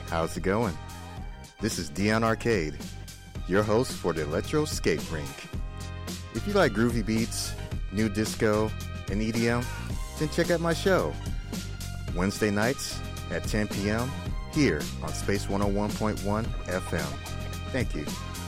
How's it going? This is Dion Arcade, your host for the Electro Skate Rink. If you like groovy beats, new disco, and EDM, then check out my show. Wednesday nights at 10 p.m. here on Space 101.1 FM. Thank you.